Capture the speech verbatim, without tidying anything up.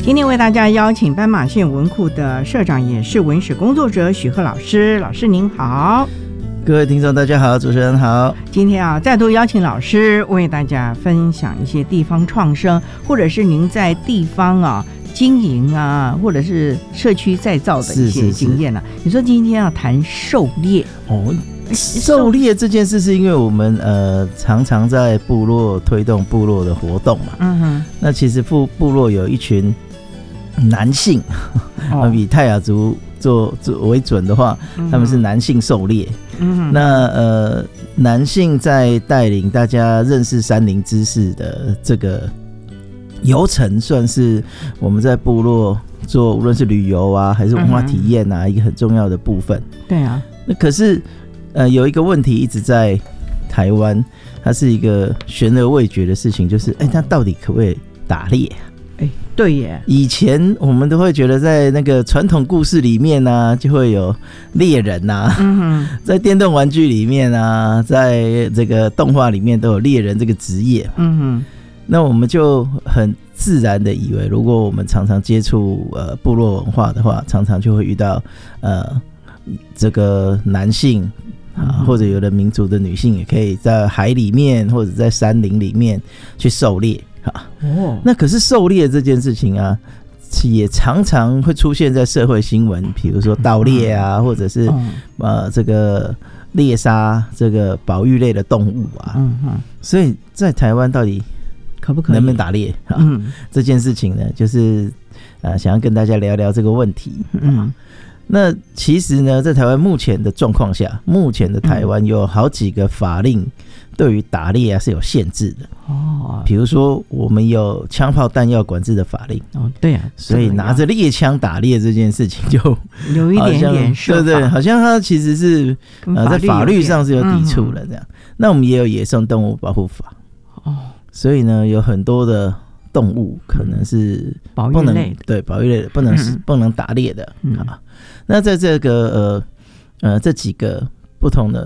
今天为大家邀请斑马线文库的社长，也是文史工作者许鹤老师。老师您好。 各位听众大家好，主持人好。 今天啊，再度邀请老师为大家分享一些地方创生，或者是您在地方啊经营啊，或者是社区再造的一些经验啊。是是是，你说今天要谈狩猎哦，狩猎这件事是因为我们呃常常在部落推动部落的活动嘛。嗯哼。那其实部部落有一群男性，哦、以泰雅族做做为准的话，嗯、他们是男性狩猎。嗯，那呃，男性在带领大家认识山林知识的这个游程，算是我们在部落做无论是旅游啊，还是文化体验啊，嗯、一个很重要的部分。 对啊， 那可是呃，有一个问题一直在台湾，它是一个悬而未决的事情，就是哎，它到底可不可以打猎？ 哎，对耶！以前我们都会觉得，在那个传统故事里面啊，就会有猎人啊，嗯、在电动玩具里面啊，在这个动画里面都有猎人这个职业。嗯哼，那我们就很自然的以为，如果我们常常接触呃部落文化的话，常常就会遇到呃这个男性啊，或者有的民族的女性也可以在海里面或者在山林里面去狩猎。哦，那可是狩猎这件事情啊，也常常会出现在社会新闻，比如说盗猎啊，嗯、或者是、嗯、呃这个猎杀这个保育类的动物啊。嗯嗯，所以在台湾到底可不可以能不能打猎？嗯，这件事情呢，就是呃想要跟大家聊聊这个问题。嗯。那其实呢，在台湾目前的状况下，目前的台湾有好几个法令对于打猎啊是有限制的哦。比如说，我们有枪炮弹药管制的法令哦，对啊， 所以拿着猎枪打猎这件事情就有一点点涉法， 对对，好像它其实是呃在法律上是有抵触的这样。嗯、那我们也有野生动物保护法哦，所以呢，有很多的动物可能是保育类的， 对保育类的不能、嗯、不能打猎的啊。那在这个呃呃这几个不同的